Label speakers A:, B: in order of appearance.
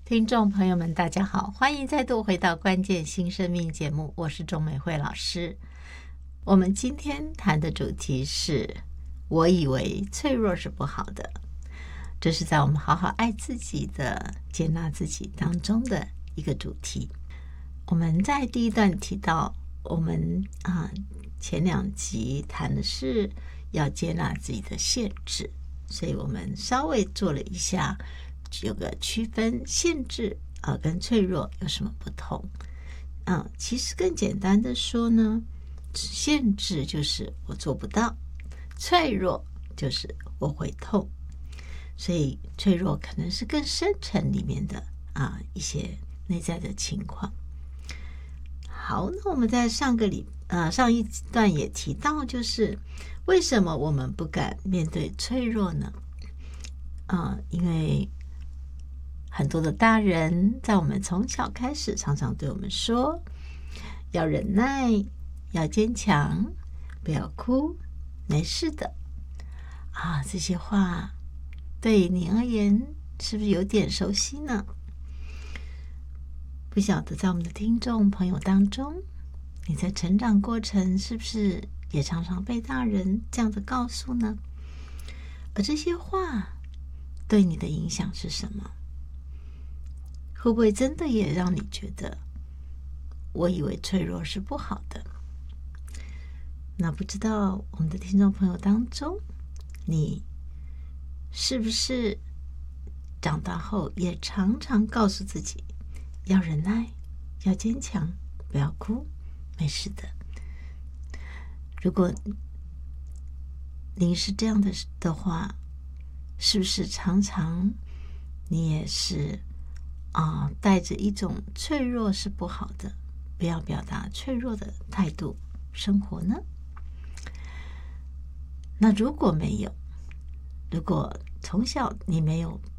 A: 听众朋友们，大家好，欢迎再度回到关键新生命节目，我是钟美惠老师。我们今天谈的主题是我以为脆弱是不好的，这是在我们好好爱自己的接纳自己当中的一个主题。我们在第一段提到，我们前2集谈的是要接纳自己的限制，所以我们稍微做了一下有个区分，限制跟脆弱有什么不同。其实更简单的说呢，限制就是我做不到，脆弱就是我会痛。所以脆弱可能是更深层里面的一些内在的情况。好，那我们在上一段也提到，就是为什么我们不敢面对脆弱呢？因为很多的大人在我们从小开始常常对我们说，要忍耐，要坚强，不要哭，没事的。这些话对你而言是不是有点熟悉呢？不晓得在我们的听众朋友当中，你在成长过程是不是也常常被大人这样的告诉呢？而这些话对你的影响是什么？会不会真的也让你觉得我以为脆弱是不好的？那不知道我们的听众朋友当中，你是不是长大后也常常告诉自己要忍耐，要坚强，不要哭，没事的？如果你是这样的话，是不是常常你也是带着一种脆弱是不好的，不要表达脆弱的态度生活呢？那如果没有，如果从小你没有